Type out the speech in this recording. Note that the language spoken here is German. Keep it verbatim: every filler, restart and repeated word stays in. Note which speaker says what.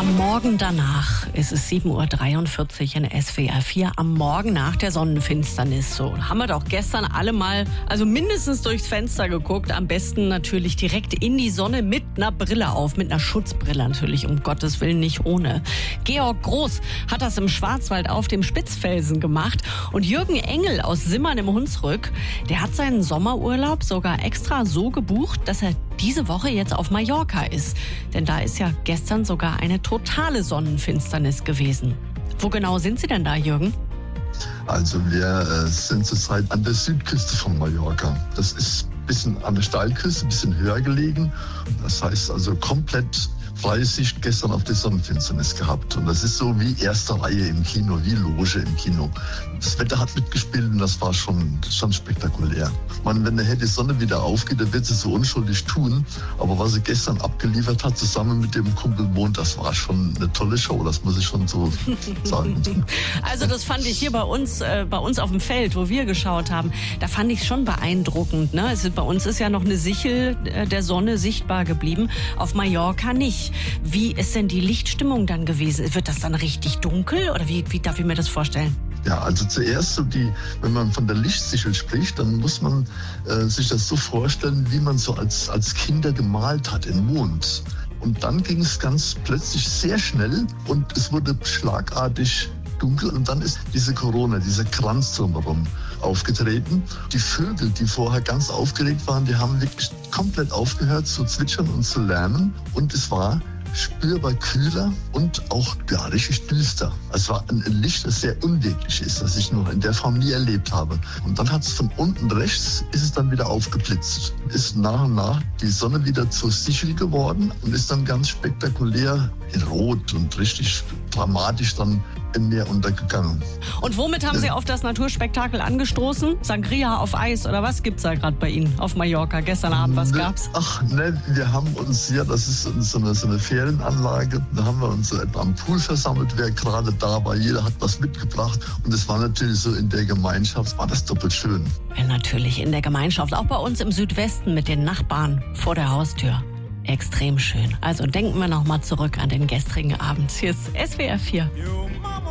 Speaker 1: Am Morgen danach ist es sieben Uhr dreiundvierzig in S W R vier, am Morgen nach der Sonnenfinsternis. So haben wir doch gestern alle mal, also mindestens durchs Fenster geguckt, am besten natürlich direkt in die Sonne mit einer Brille auf, mit einer Schutzbrille natürlich, um Gottes Willen nicht ohne. Georg Groß hat das im Schwarzwald auf dem Spitzfelsen gemacht und Jürgen Engel aus Simmern im Hunsrück, der hat seinen Sommerurlaub sogar extra so gebucht, dass er diese Woche jetzt auf Mallorca ist. Denn da ist ja gestern sogar eine totale Sonnenfinsternis gewesen. Wo genau sind Sie denn da, Jürgen?
Speaker 2: Also wir äh, sind zurzeit an der Südküste von Mallorca. Das ist ein bisschen an der Steilküste, ein bisschen höher gelegen. Das heißt also komplett freie Sicht gestern auf die Sonnenfinsternis gehabt. Und das ist so wie erste Reihe im Kino, wie Loge im Kino. Das Wetter hat mitgespielt und das war schon, schon spektakulär. Man, wenn nachher die Sonne wieder aufgeht, dann wird sie so unschuldig tun. Aber was sie gestern abgeliefert hat, zusammen mit dem Kumpel Mond, das war schon eine tolle Show. Das muss ich schon so sagen.
Speaker 1: Also das fand ich hier bei uns, äh, bei uns auf dem Feld, wo wir geschaut haben, da fand ich es schon beeindruckend. Ne? Es ist, bei uns ist ja noch eine Sichel äh, der Sonne sichtbar geblieben, auf Mallorca nicht. Wie ist denn die Lichtstimmung dann gewesen? Wird das dann richtig dunkel oder wie, wie darf ich mir das vorstellen?
Speaker 2: Ja, also zuerst, so die, wenn man von der Lichtsichel spricht, dann muss man äh, sich das so vorstellen, wie man so als, als Kinder gemalt hat in Mond. Und dann ging es ganz plötzlich sehr schnell und es wurde schlagartig dunkel und dann ist diese Corona, dieser Kranz drumherum aufgetreten. Die Vögel, die vorher ganz aufgeregt waren, die haben wirklich komplett aufgehört zu zwitschern und zu lärmen und es war spürbar kühler und auch ja, richtig düster. Es war ein Licht, das sehr unwirklich ist, das ich noch in der Form nie erlebt habe. Und dann hat es von unten rechts, ist es dann wieder aufgeblitzt. Ist nach und nach die Sonne wieder zur Sichel geworden und ist dann ganz spektakulär in Rot und richtig dramatisch dann im Meer untergegangen.
Speaker 1: Und womit haben Sie auf das Naturspektakel angestoßen? Sangria auf Eis oder was gibt's da gerade bei Ihnen auf Mallorca? Gestern Abend, was
Speaker 2: ne,
Speaker 1: gab's?
Speaker 2: Ach, ne, wir haben uns ja, das ist so eine, so eine Ferienanlage, da haben wir uns so etwa am Pool versammelt, wer gerade da war, jeder hat was mitgebracht und es war natürlich so in der Gemeinschaft, war das doppelt schön.
Speaker 1: Ja, natürlich in der Gemeinschaft, auch bei uns im Südwesten mit den Nachbarn vor der Haustür. Extrem schön. Also denken wir nochmal zurück an den gestrigen Abend. Hier ist S W R vier.